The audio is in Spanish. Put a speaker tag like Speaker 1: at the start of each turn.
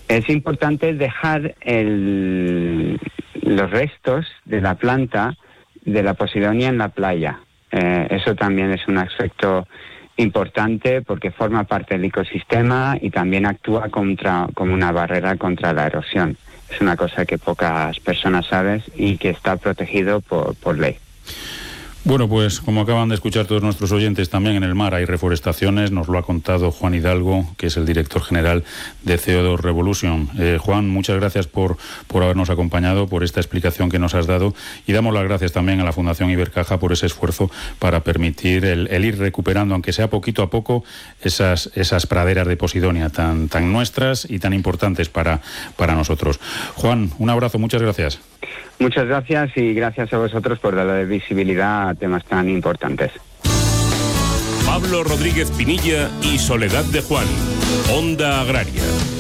Speaker 1: Es importante dejar los restos de la planta de la posidonia en la playa. Eso también es un aspecto importante porque forma parte del ecosistema y también actúa como una barrera contra la erosión. Es una cosa que pocas personas saben y que está protegido por ley.
Speaker 2: Bueno, pues como acaban de escuchar todos nuestros oyentes, también en el mar hay reforestaciones, nos lo ha contado Juan Hidalgo, que es el director general de CO2 Revolution. Juan, muchas gracias por habernos acompañado, por esta explicación que nos has dado, y damos las gracias también a la Fundación Ibercaja por ese esfuerzo para permitir el ir recuperando, aunque sea poquito a poco, esas praderas de Posidonia tan nuestras y tan importantes para nosotros. Juan, un abrazo, muchas gracias.
Speaker 1: Muchas gracias y gracias a vosotros por darle visibilidad a temas tan importantes.
Speaker 3: Pablo Rodríguez Pinilla y Soledad de Juan, Onda Agraria.